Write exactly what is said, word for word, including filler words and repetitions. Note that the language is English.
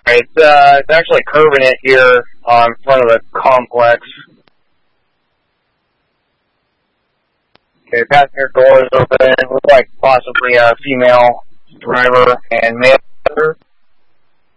It's, uh, it's actually curving it here on front of the complex. Okay, passenger door is open. Looks like possibly a female driver and male driver.